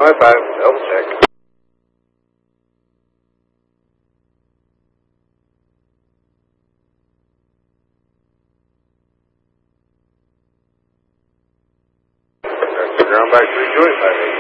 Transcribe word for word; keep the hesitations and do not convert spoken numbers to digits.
my five. Double check. Ground back three two eight five eight.